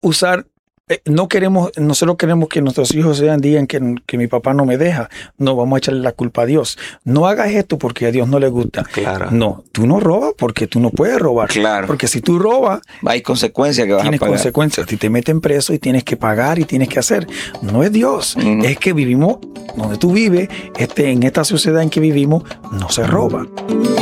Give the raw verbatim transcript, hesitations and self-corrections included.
usar, eh, no queremos, nosotros queremos que nuestros hijos sean, digan que, que mi papá no me deja. No, vamos a echarle la culpa a Dios. No hagas esto porque a Dios no le gusta. Claro. No, tú no robas porque tú no puedes robar. Claro. Porque si tú robas, hay consecuencias que vas a tienes pagar. consecuencias. Si te meten preso y tienes que pagar y tienes que hacer. No es Dios. Mm. Es que vivimos donde tú vives, este, en esta sociedad en que vivimos, no se roba.